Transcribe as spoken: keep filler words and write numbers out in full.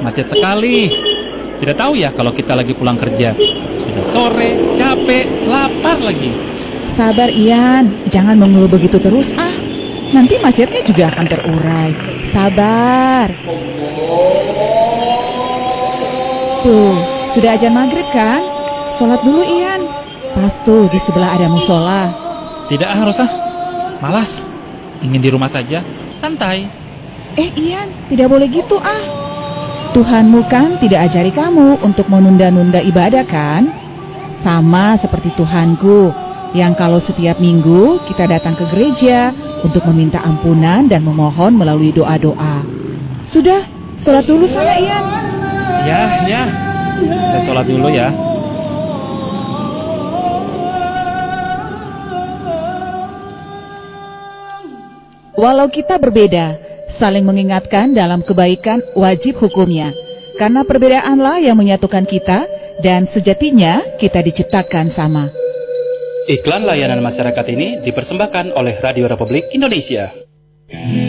macet sekali. Tidak tahu ya kalau kita lagi pulang kerja. Sudah sore, capek, lapar lagi. Sabar Ian, jangan mengeluh begitu terus ah. Nanti macetnya juga akan terurai. Sabar. Tuh, sudah azan maghrib kan? Sholat dulu Ian. Pas tuh di sebelah ada musola. Tidak harus ah, malas. Ingin di rumah saja, santai. Eh Ian, tidak boleh gitu ah. Tuhanmu kan tidak ajari kamu untuk menunda-nunda ibadah kan? Sama seperti Tuhanku, yang kalau setiap minggu kita datang ke gereja untuk meminta ampunan dan memohon melalui doa-doa. Sudah, sholat dulu sana Ian. Ya, ya, saya sholat dulu ya. Walau kita berbeda, saling mengingatkan dalam kebaikan wajib hukumnya. Karena perbedaanlah yang menyatukan kita, dan sejatinya kita diciptakan sama. Iklan layanan masyarakat ini dipersembahkan oleh Radio Republik Indonesia.